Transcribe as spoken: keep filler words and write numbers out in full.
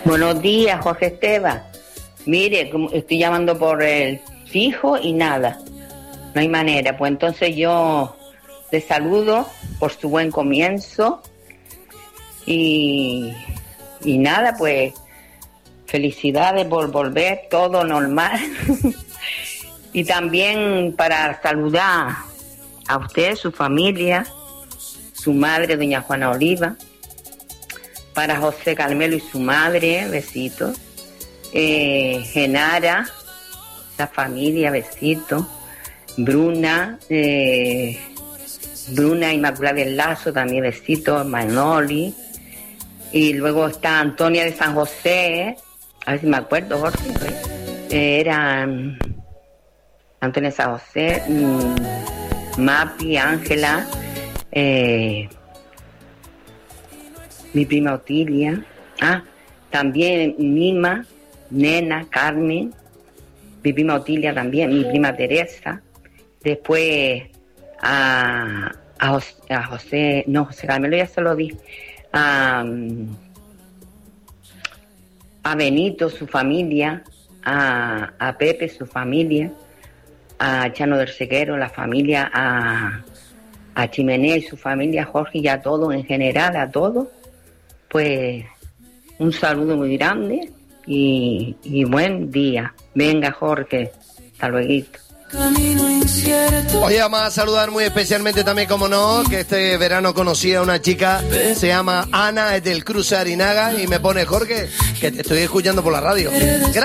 Buenos días, Jorge Esteban. Mire, estoy llamando por el fijo y nada. No hay manera. Pues entonces yo le saludo por su buen comienzo. Y, y nada, pues felicidades por volver, todo normal. Y también para saludar a usted, su familia, su madre, doña Juana Oliva. Para José Carmelo y su madre, besitos. Eh, Genara, la familia, besitos. Bruna, eh, Bruna Inmaculada del Lazo, también besitos. Manoli. Y luego está Antonia de San José. A ver si me acuerdo, Jorge. Eh, era um, Antonia de San José, um, Mapi, Ángela. Eh, mi prima Otilia, ah, también Mima, Nena, Carmen, mi prima Otilia también, mi prima Teresa, después a, a, José, a José, no, José Carmelo ya se lo di, a, a Benito, su familia, a, a Pepe, su familia, a Chano del Sequero, la familia, a, a Chimenea y su familia, Jorge, y a todos en general, a todos. Pues un saludo muy grande y, y buen día. Venga, Jorge, hasta luego. Oye, vamos a saludar muy especialmente también, como no, que este verano conocí a una chica, se llama Ana, es del Cruce Arinaga, y me pone: Jorge, que te estoy escuchando por la radio. Gracias.